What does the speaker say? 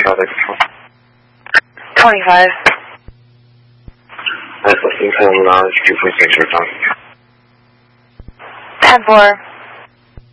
25. 首先看我们的局部显示张。 10-4.